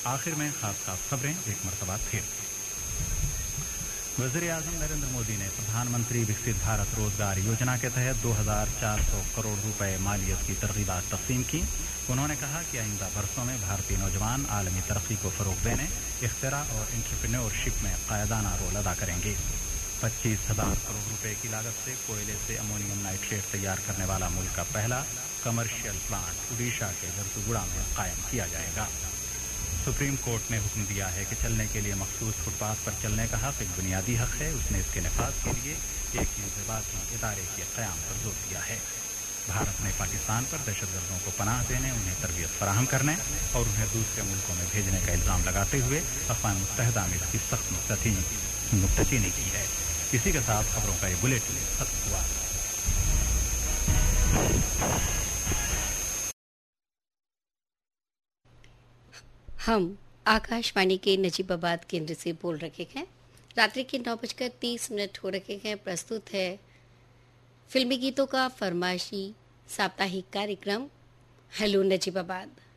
आखिर में खास खबरें एक मरतबा फिर। वज़ीर-ए-आज़म नरेंद्र मोदी ने प्रधानमंत्री विकसित भारत रोजगार योजना के तहत 2400 करोड़ रुपए मालियत की तरगीबात तक़सीम की। उन्होंने कहा कि आइंदा बरसों में भारतीय नौजवान आलमी तरक्की को फ़रोग़ देने, इख्तिरा और एंटरप्रेन्योरशिप में क़ायदाना रोल अदा करेंगे। 25,000 करोड़ रुपए की लागत से कोयले से अमोनियम नाइट्रेट तैयार करने वाला मुल्क का पहला कमर्शियल प्लांट उड़ीसा के झरसुगुड़ा में कायम किया जाएगा। सुप्रीम कोर्ट ने हुक्म दिया है कि चलने के लिए मखसूस फुटपाथ पर चलने का हक एक बुनियादी हक है। उसने इसके नफाज के लिए एक इंज़िबाती इदारे के क़याम पर जोर दिया है। भारत ने पाकिस्तान पर दहशतगर्दों को पनाह देने, उन्हें तरबियत फराहम करने और उन्हें दूसरे मुल्कों में भेजने का इल्ज़ाम लगाते हुए अक़वाम मुत्तहिदा में इसकी सख्त नुक्ताचीनी की है। इसी के साथ खबरों का ये बुलेटिन खत्म हुआ। हम आकाशवाणी के नजीबाबाद केंद्र से बोल रहे हैं। रात्रि के 9:30 हो रहे हैं। प्रस्तुत है फिल्मी गीतों का फरमाइशी साप्ताहिक कार्यक्रम हेलो नजीबाबाद।